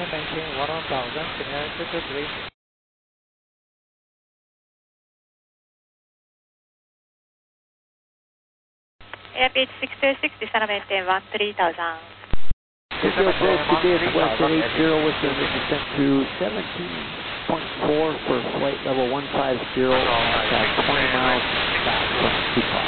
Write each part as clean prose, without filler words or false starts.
Japan maintain 1000, clear 223. Airbus 626, descend maintain 3000. Tokyo approach today at Western 80 with the descent to 17.4 for flight level 150 at 20 miles back from Tupac.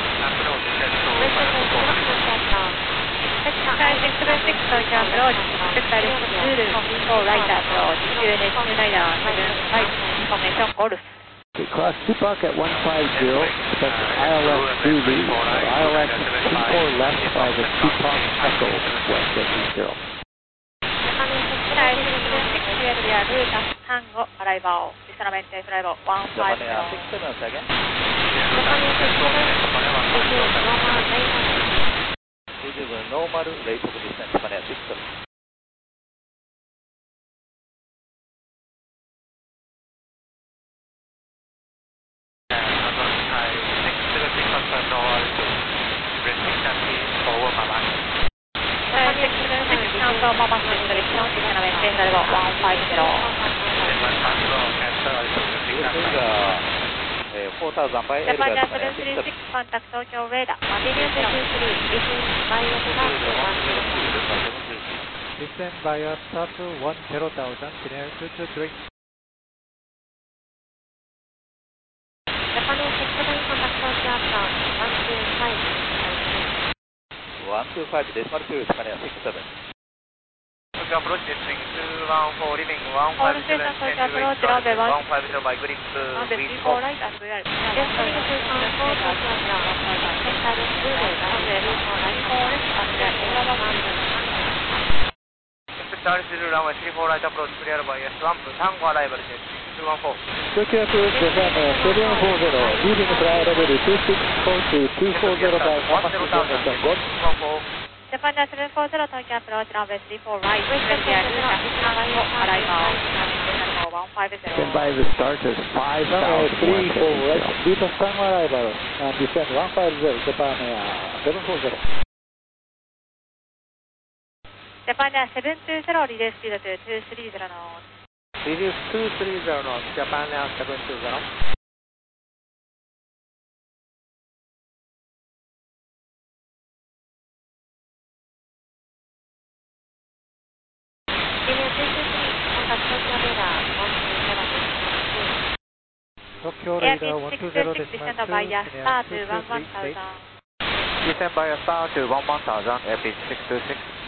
Sky 676, Tokyo approach, expect Zulu, V4 right approach, QNH United 75, information Golf. Okay, cross Tupac at 150, expect ILS Zulu, ILS 24 left by the Tupac Echo west at 80. Sky 676, QNH Delta Tango, arrival, descend maintain flight level 150. Japan 67 second. This is a normal rate of descent, Japan 67. Japan 736, contact Tokyo radar, Descend via start to 10,000, clear 223. Japan 69, contact Tokyo approach, 125 decimal 2, Japan 67. Tokyo approach, descending 214, leaving 157, Tokyo approach, runway 150 by grip, V4 right and rear. Descending 214, Tokyo approach, center Zulu, runway V4 right and rear. Expect Zulu, runway 34 right approach, clear by S1, Tango arrival, jet 214. Tokyo approach, Japan 740, leading fly level 2642, 240 by Mama information Golf. 214. Japan 740, Tokyo approach, runway 34 right, clear Tango, arrival, descend 150. Stand by the start as 5 Runway south 34 right, west. Delta Tango arrival, and descend 150, Japan 740. Japan 720, release speed to 230 knots. Reduce 230 knots, Japan 720. Tokyo radar 120 descend via star to 11000. Descend by a star to 11000, Airbus 626.